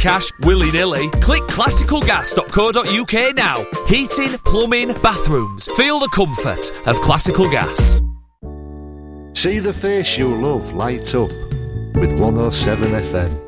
cash willy-nilly, click classicalgas.co.uk now. Heating, plumbing, bathrooms. Feel the comfort of Classical Gas. See the face you love light up with 107 FM.